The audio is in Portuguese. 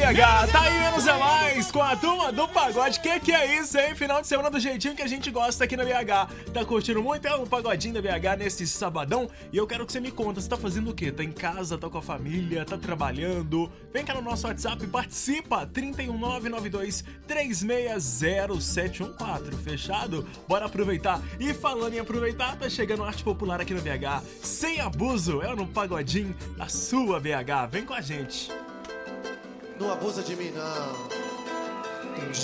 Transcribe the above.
BH, tá aí menos é mais com a turma do pagode. Que é isso, hein? Final de semana do jeitinho que a gente gosta aqui na BH. Tá curtindo muito? É o pagodinho da BH nesse sabadão. E eu quero que você me conta, você tá fazendo o quê? Tá em casa, tá com a família, tá trabalhando? Vem cá no nosso WhatsApp e participa. 31992360714, fechado? Bora aproveitar. E falando em aproveitar, tá chegando arte popular aqui na BH. Sem abuso, é no pagodinho da sua BH. Vem com a gente. Não abusa de mim, não.